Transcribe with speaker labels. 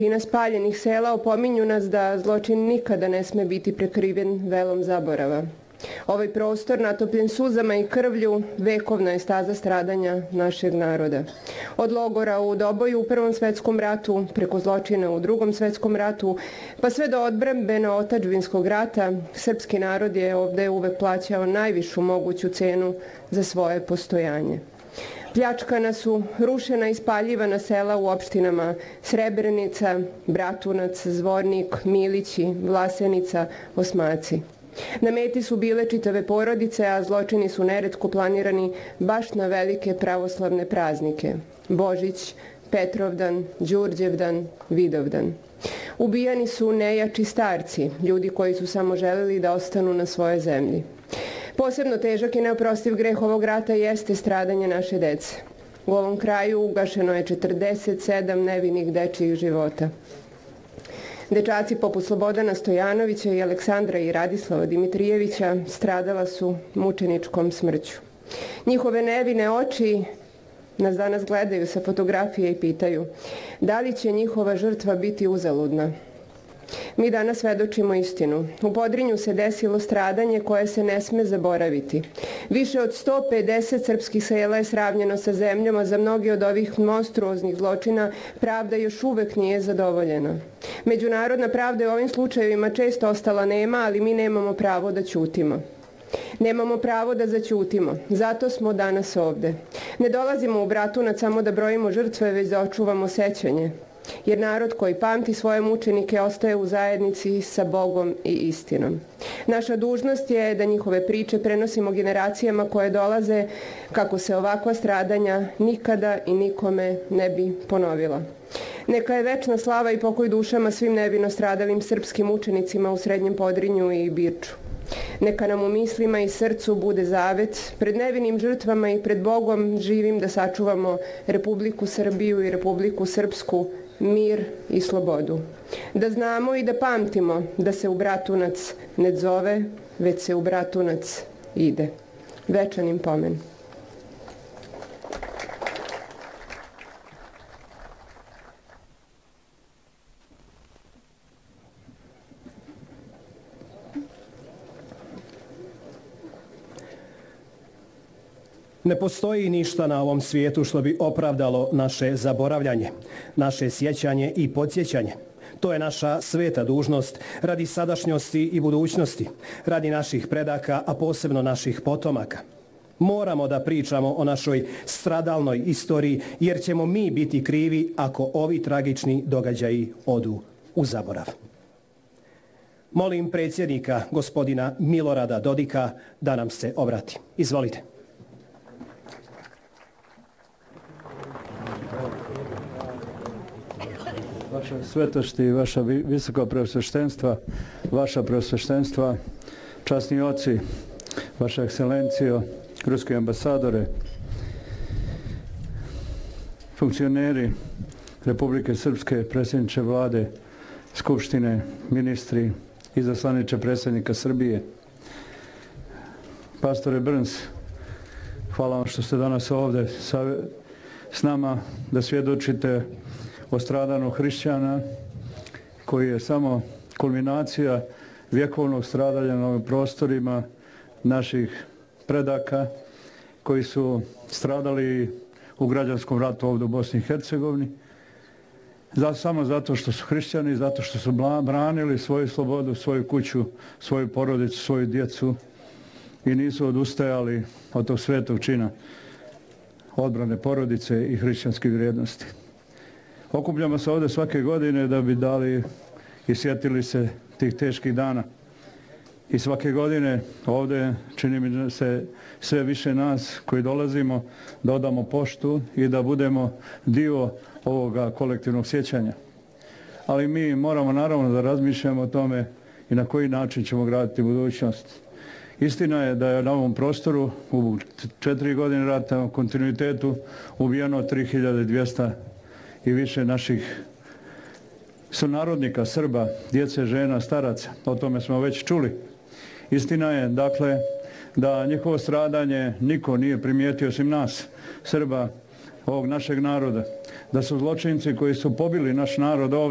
Speaker 1: Na spaljenih sela opominju nas da zločin nikada ne sme biti prekriven velom zaborava. Ovaj prostor, natopljen suzama i krvlju, vekovna je staza stradanja našeg naroda. Od logora u Doboju u Prvom svetskom ratu, preko zločina u Drugom svetskom ratu, pa sve do odbrambena otadžbinskog rata, srpski narod je ovde uvek plaćao najvišu moguću cenu za svoje postojanje. Pljačkana su rušena i spaljivana sela u opštinama Srebrenica, Bratunac, Zvornik, Milići, Vlasenica, Osmaci. Na meti su bile čitave porodice, a zločini su neretko planirani baš na velike pravoslavne praznike. Božić, Petrovdan, Đurđevdan, Vidovdan. Ubijani su nejači starci, ljudi koji su samo želeli da ostanu na svojoj zemlji. Posebno težak i neoprostiv greh ovog rata jeste stradanje naše dece. U ovom kraju ugašeno je 47 nevinih dečijih života. Dečaci poput Slobodana Stojanovića i Aleksandra i Radislava Dimitrijevića stradala su mučeničkom smrću. Njihove nevine oči nas danas gledaju sa fotografije i pitaju da li će njihova žrtva biti uzaludna. Mi danas svedočimo istinu. U Podrinju se desilo stradanje koje se ne sme zaboraviti. Više od 150 srpskih sela je sravnjeno sa zemljom, a za mnogi od ovih monstruoznih zločina pravda još uvek nije zadovoljena. Međunarodna pravda je u ovim slučajevima često ostala nema, ali mi nemamo pravo da ćutimo. Nemamo pravo da zaćutimo. Zato smo danas ovde. Ne dolazimo u Bratunac samo da brojimo žrtve, već da očuvamo sećanje. Jer narod koji pamti svoje mučenike ostaje u zajednici sa Bogom i istinom. Naša dužnost je da njihove priče prenosimo generacijama koje dolaze kako se ovakva stradanja nikada i nikome ne bi ponovila. Neka je večna slava i pokoj dušama svim nevino stradalim srpskim učenicima u Srednjem Podrinju i Birču. Neka nam u mislima i srcu bude zavet pred nevinim žrtvama i pred Bogom živim da sačuvamo Republiku Srbiju i Republiku Srpsku, mir i slobodu. Da znamo i da pamtimo da se u Bratunac ne zove, već se u Bratunac ide. Večan im pomen.
Speaker 2: Ne postoji ništa na ovom svijetu što bi opravdalo naše zaboravljanje, naše sjećanje i podsjećanje. To je naša sveta dužnost radi sadašnjosti i budućnosti, radi naših predaka, a posebno naših potomaka. Moramo da pričamo o našoj stradalnoj istoriji, jer ćemo mi biti krivi ako ovi tragični događaji odu u zaborav. Molim predsjednika, gospodina Milorada Dodika, da nam se obrati. Izvolite.
Speaker 3: Vaša svetošti, vaša visoko preosveštenstva, vaša preosveštenstva, časni oci, vaša ekscelencijo, ruski ambasadore, funkcioneri Republike Srpske, predsjedniče vlade, skupštine, ministri, izaslaniče predsjednika Srbije. Pastore Brns, hvala vam što ste danas ovde s nama da svjedočite o stradanju hrišćana koji je samo kulminacija vjekovnog stradanja na ovim prostorima naših predaka koji su stradali u građanskom ratu ovdje u Bosni i Hercegovini. Samo zato što su hrišćani, zato što su branili svoju slobodu, svoju kuću, svoju porodicu, svoju djecu i nisu odustajali od tog svetog čina odbrane porodice i hrišćanskih vrijednosti. Okupljamo se ovdje svake godine da bi dali i sjetili se tih teških dana. I svake godine ovdje čini mi se sve više nas koji dolazimo da odamo poštu i da budemo dio ovoga kolektivnog sjećanja. Ali mi moramo naravno da razmišljamo o tome i na koji način ćemo graditi budućnost. Istina je da je na ovom prostoru u 4 godine rata u kontinuitetu ubijeno 3200 i više naših sunarodnika, Srba, djece, žena, staraca. O tome smo već čuli. Istina je, dakle, da njihovo stradanje niko nije primijetio osim nas, Srba, ovog našeg naroda. Da su zločinci koji su pobili naš narod ovdje